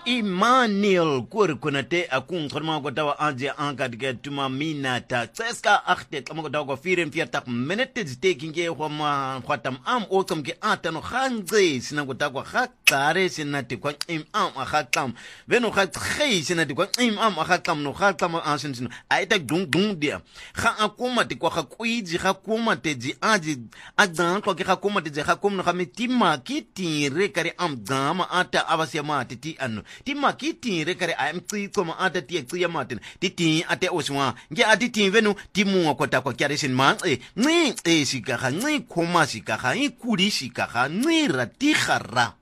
Emmanuel Kurkunate akung khorma ko tawa anje anka de tuma minata tseska achte kama ko tawa ko 44 minutes taking ke khoma khwatam am otom ke atano khangze sina ko tawa khaqare sinati kwa am akhaqam veno khaqhe sinati kwa am akhaqam no khaqam ansin sino aita dung dia kha akoma te kwa khakwiji khakoma te ji aji adan ko ke khakoma te khakom no khamitima kitire kare am dama ata abasema titi anu tima kitire kare am tsiko ma ata ti tsiya matin titi ate oswa nge atiti venu timu ko ta ko kyaresin ma ngi shika kha ngi khoma shika kha ikuli shika kha ngi ratihara